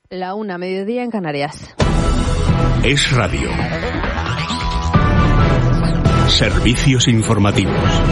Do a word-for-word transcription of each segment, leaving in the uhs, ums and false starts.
La una, mediodía en Canarias. Es Radio. Servicios informativos.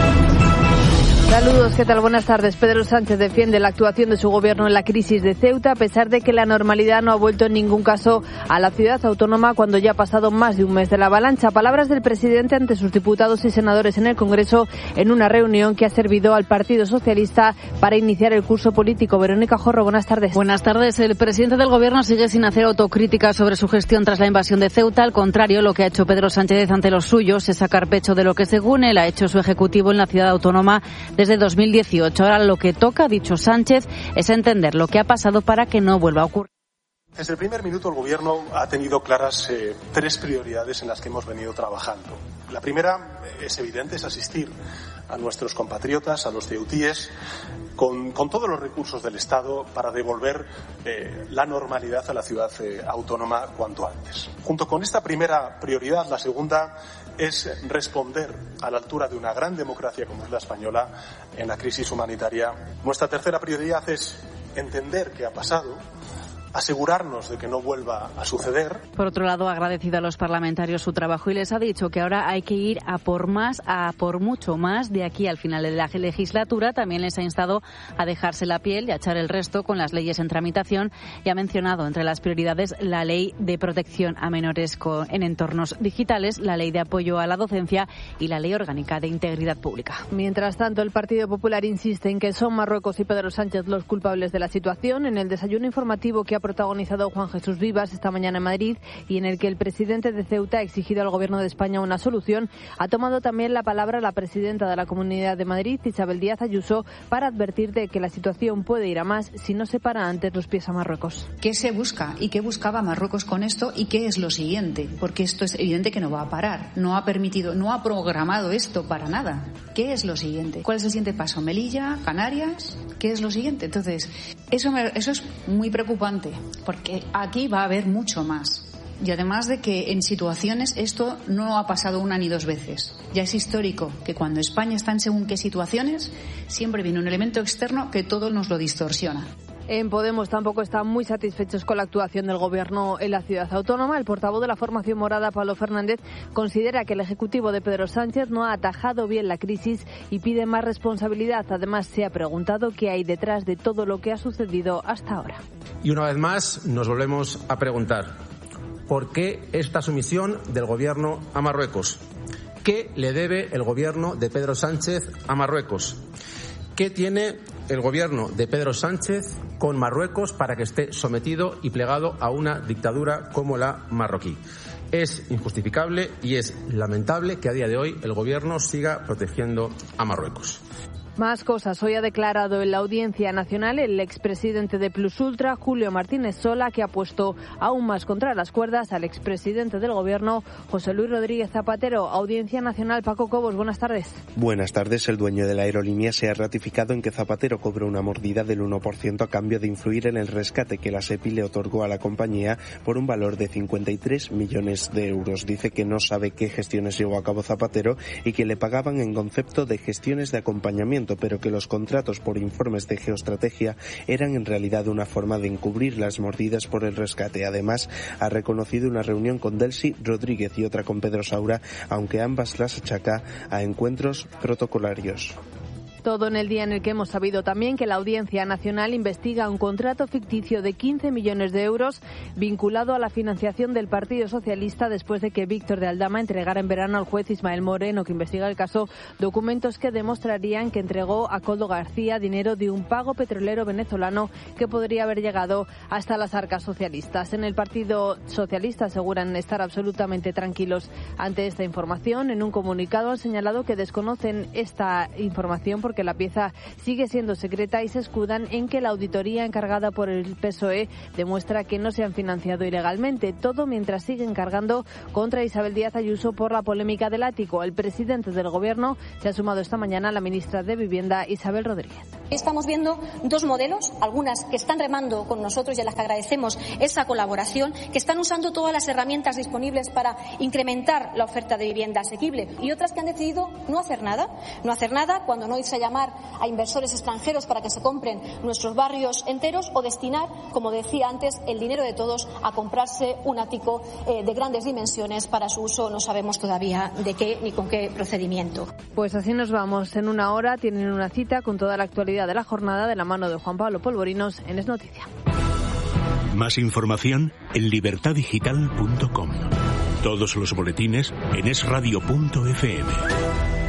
Saludos, ¿qué tal? Buenas tardes. Pedro Sánchez defiende la actuación de su gobierno en la crisis de Ceuta, a pesar de que la normalidad no ha vuelto en ningún caso a la ciudad autónoma cuando ya ha pasado más de un mes de la avalancha. Palabras del presidente ante sus diputados y senadores en el Congreso en una reunión que ha servido al Partido Socialista para iniciar el curso político. Verónica Jorro, buenas tardes. Buenas tardes. El presidente del Gobierno sigue sin hacer autocrítica sobre su gestión tras la invasión de Ceuta. Al contrario, lo que ha hecho Pedro Sánchez ante los suyos es sacar pecho de lo que, según él, ha hecho su ejecutivo en la ciudad autónoma desde dos mil dieciocho. Ahora lo que toca, ha dicho Sánchez, es entender lo que ha pasado para que no vuelva a ocurrir. Desde el primer minuto el Gobierno ha tenido claras eh, tres prioridades en las que hemos venido trabajando. La primera, es evidente, es asistir a nuestros compatriotas, a los ceutíes, con, con todos los recursos del Estado para devolver eh, la normalidad a la ciudad eh, autónoma cuanto antes. Junto con esta primera prioridad, la segunda es responder a la altura de una gran democracia como es la española en la crisis humanitaria. Nuestra tercera prioridad es entender qué ha pasado, asegurarnos de que no vuelva a suceder. Por otro lado, ha agradecido a los parlamentarios su trabajo y les ha dicho que ahora hay que ir a por más, a por mucho más de aquí al final de la legislatura. También les ha instado a dejarse la piel y a echar el resto con las leyes en tramitación y ha mencionado entre las prioridades la ley de protección a menores con, en entornos digitales, la ley de apoyo a la docencia y la ley orgánica de integridad pública. Mientras tanto, el Partido Popular insiste en que son Marruecos y Pedro Sánchez los culpables de la situación. En el desayuno informativo que ha protagonizado Juan Jesús Vivas esta mañana en Madrid y en el que el presidente de Ceuta ha exigido al Gobierno de España una solución, ha tomado también la palabra la presidenta de la Comunidad de Madrid, Isabel Díaz Ayuso, para advertir de que la situación puede ir a más si no se para antes los pies a Marruecos. ¿Qué se busca y qué buscaba Marruecos con esto y qué es lo siguiente? Porque esto es evidente que no va a parar, no ha permitido, no ha programado esto para nada. ¿Qué es lo siguiente? ¿Cuál es el siguiente paso? ¿Melilla? ¿Canarias? ¿Qué es lo siguiente? Entonces, eso, me, eso es muy preocupante, porque aquí va a haber mucho más. Y además de que en situaciones esto no ha pasado una ni dos veces. Ya es histórico que cuando España está en según qué situaciones, siempre viene un elemento externo que todo nos lo distorsiona. En Podemos tampoco están muy satisfechos con la actuación del Gobierno en la ciudad autónoma. El portavoz de la formación morada, Pablo Fernández, considera que el Ejecutivo de Pedro Sánchez no ha atajado bien la crisis y pide más responsabilidad. Además, se ha preguntado qué hay detrás de todo lo que ha sucedido hasta ahora. Y una vez más nos volvemos a preguntar, ¿por qué esta sumisión del Gobierno a Marruecos? ¿Qué le debe el Gobierno de Pedro Sánchez a Marruecos? ¿Qué tiene el Gobierno de Pedro Sánchez con Marruecos para que esté sometido y plegado a una dictadura como la marroquí? Es injustificable y es lamentable que a día de hoy el Gobierno siga protegiendo a Marruecos. Más cosas. Hoy ha declarado en la Audiencia Nacional el expresidente de Plus Ultra, Julio Martínez Sola, que ha puesto aún más contra las cuerdas al expresidente del Gobierno, José Luis Rodríguez Zapatero. Audiencia Nacional, Paco Cobos, buenas tardes. Buenas tardes. El dueño de la aerolínea se ha ratificado en que Zapatero cobró una mordida del uno por ciento a cambio de influir en el rescate que la SEPI le otorgó a la compañía por un valor de cincuenta y tres millones de euros. Dice que no sabe qué gestiones llevó a cabo Zapatero y que le pagaban en concepto de gestiones de acompañamiento, pero que los contratos por informes de geoestrategia eran en realidad una forma de encubrir las mordidas por el rescate. Además, ha reconocido una reunión con Delcy Rodríguez y otra con Pedro Saura, aunque ambas las achaca a encuentros protocolarios. Todo en el día en el que hemos sabido también que la Audiencia Nacional investiga un contrato ficticio de quince millones de euros vinculado a la financiación del Partido Socialista después de que Víctor de Aldama entregara en verano al juez Ismael Moreno, que investiga el caso, documentos que demostrarían que entregó a Koldo García dinero de un pago petrolero venezolano que podría haber llegado hasta las arcas socialistas. En el Partido Socialista aseguran estar absolutamente tranquilos ante esta información. En un comunicado han señalado que desconocen esta información porque que la pieza sigue siendo secreta y se escudan en que la auditoría encargada por el P S O E demuestra que no se han financiado ilegalmente. Todo mientras siguen cargando contra Isabel Díaz Ayuso por la polémica del ático. El presidente del Gobierno se ha sumado esta mañana a la ministra de Vivienda, Isabel Rodríguez. Estamos viendo dos modelos, algunas que están remando con nosotros y a las que agradecemos esa colaboración, que están usando todas las herramientas disponibles para incrementar la oferta de vivienda asequible, y otras que han decidido no hacer nada, no hacer nada cuando no se haya llamar a inversores extranjeros para que se compren nuestros barrios enteros, o destinar, como decía antes, el dinero de todos a comprarse un ático eh, de grandes dimensiones para su uso, no sabemos todavía de qué ni con qué procedimiento. Pues así nos vamos. En una hora tienen una cita con toda la actualidad de la jornada de la mano de Juan Pablo Polvorinos en Es Noticia. Más información en libertad digital punto com. Todos los boletines en es radio punto efe eme.